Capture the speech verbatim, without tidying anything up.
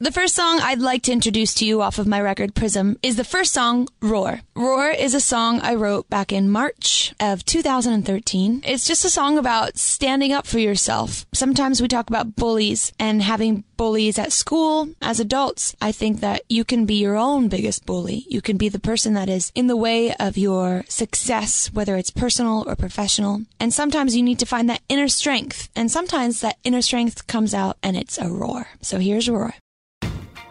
The first song I'd like to introduce to you off of my record Prism is the first song, Roar. Roar is a song I wrote back in March of two thousand thirteen. It's just a song about standing up for yourself. Sometimes we talk about bullies and having bullies at school. As adults, I think that you can be your own biggest bully. You can be the person that is in the way of your success, whether it's personal or professional. And sometimes you need to find that inner strength. And sometimes that inner strength comes out and it's a roar. So here's Roar.